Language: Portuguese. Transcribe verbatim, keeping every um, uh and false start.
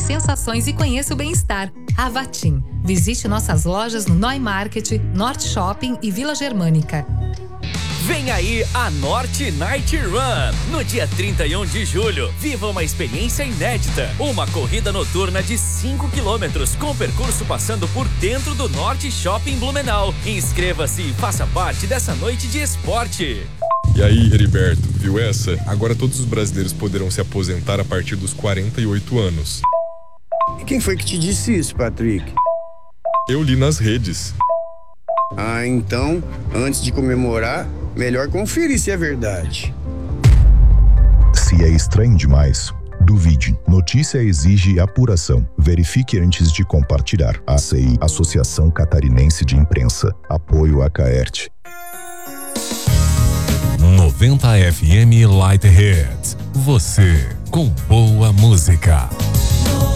sensações e conheça o bem-estar. Avatim. Visite nossas lojas no Noi Market, Norte Shopping e Vila Germânica. Vem aí a Norte Night Run. No dia trinta e um de julho, viva uma experiência inédita. Uma corrida noturna de cinco quilômetros, com percurso passando por dentro do Norte Shopping Blumenau. Inscreva-se e faça parte dessa noite de esporte. E aí, Heriberto, viu essa? Agora todos os brasileiros poderão se aposentar a partir dos quarenta e oito anos. E quem foi que te disse isso, Patrick? Eu li nas redes. Ah, então, antes de comemorar, melhor conferir se é verdade. Se é estranho demais, duvide. Notícia exige apuração. Verifique antes de compartilhar. A C I, Associação Catarinense de Imprensa. Apoio a Caert. noventa F M Light Hits. Você com boa música.